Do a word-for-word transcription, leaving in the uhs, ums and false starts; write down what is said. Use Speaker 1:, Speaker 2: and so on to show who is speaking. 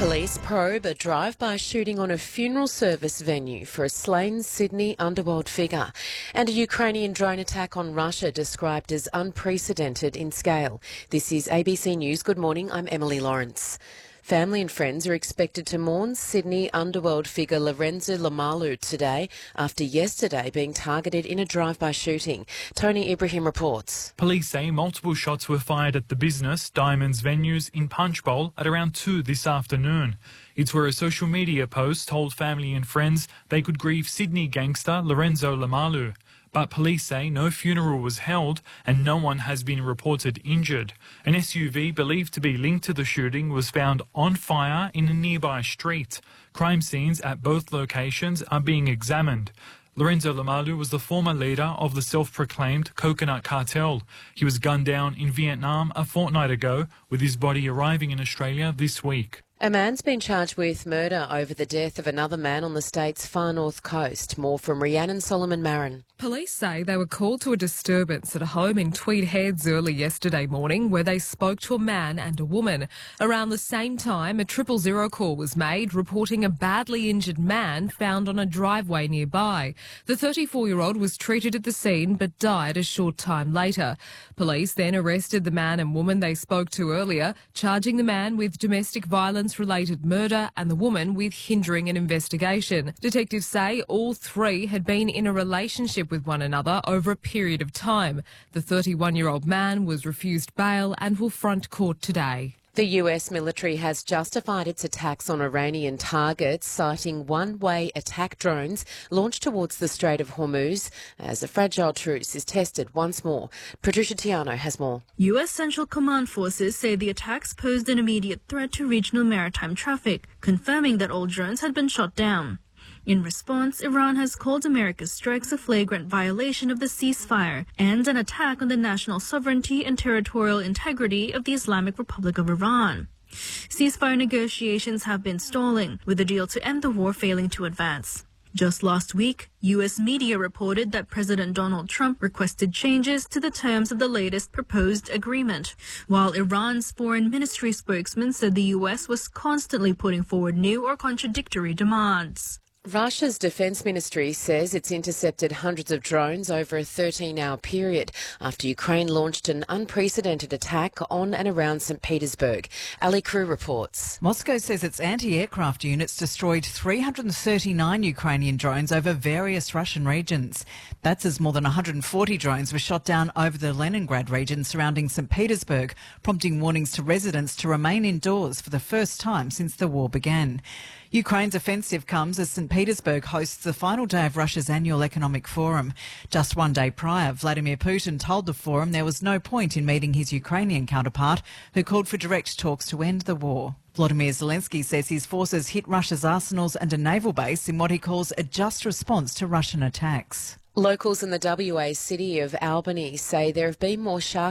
Speaker 1: Police probe a drive-by shooting on a funeral service venue for a slain Sydney underworld figure, and a Ukrainian drone attack on Russia described as unprecedented in scale. This is A B C News. Good morning, I'm Emily Lawrence. Family and friends are expected to mourn Sydney underworld figure Lorenzo Lomalu today after yesterday being targeted in a drive-by shooting. Tony Ibrahim reports.
Speaker 2: Police say multiple shots were fired at the business Diamonds venues in Punchbowl at around two this afternoon. It's where a social media post told family and friends they could grieve Sydney gangster Lorenzo Lomalu. But police say no funeral was held and no one has been reported injured. An S U V believed to be linked to the shooting was found on fire in a nearby street. Crime scenes at both locations are being examined. Lorenzo Lomalu was the former leader of the self-proclaimed Coconut Cartel. He was gunned down in Vietnam a fortnight ago, with his body arriving in Australia this week.
Speaker 1: A man's been charged with murder over the death of another man on the state's far north coast. More from Rhiannon Solomon Marin.
Speaker 3: Police say they were called to a disturbance at a home in Tweed Heads early yesterday morning where they spoke to a man and a woman. Around the same time, a triple zero call was made reporting a badly injured man found on a driveway nearby. The thirty-four-year-old was treated at the scene but died a short time later. Police then arrested the man and woman they spoke to earlier, charging the man with domestic violence related murder and the woman with hindering an investigation. Detectives say all three had been in a relationship with one another over a period of time. The thirty-one-year-old man was refused bail and will front court today.
Speaker 1: The U S military has justified its attacks on Iranian targets, citing one-way attack drones launched towards the Strait of Hormuz as a fragile truce is tested once more. Patricia Tiano has more.
Speaker 4: U S Central Command forces say the attacks posed an immediate threat to regional maritime traffic, confirming that all drones had been shot down. In response, Iran has called America's strikes a flagrant violation of the ceasefire and an attack on the national sovereignty and territorial integrity of the Islamic Republic of Iran. Ceasefire negotiations have been stalling, with a deal to end the war failing to advance. Just last week, U S media reported that President Donald Trump requested changes to the terms of the latest proposed agreement, while Iran's foreign ministry spokesman said the U S was constantly putting forward new or contradictory demands.
Speaker 1: Russia's defence ministry says it's intercepted hundreds of drones over a thirteen-hour period after Ukraine launched an unprecedented attack on and around Saint Petersburg. Ali Crew reports.
Speaker 5: Moscow says its anti-aircraft units destroyed three hundred thirty-nine Ukrainian drones over various Russian regions. That's as more than one hundred forty drones were shot down over the Leningrad region surrounding Saint Petersburg, prompting warnings to residents to remain indoors for the first time since the war began. Ukraine's offensive comes as Saint Petersburg hosts the final day of Russia's annual economic forum. Just one day prior, Vladimir Putin told the forum there was no point in meeting his Ukrainian counterpart, who called for direct talks to end the war. Volodymyr Zelensky says his forces hit Russia's arsenals and a naval base in what he calls a just response to Russian attacks.
Speaker 1: Locals in the W A city of Albany say there have been more shark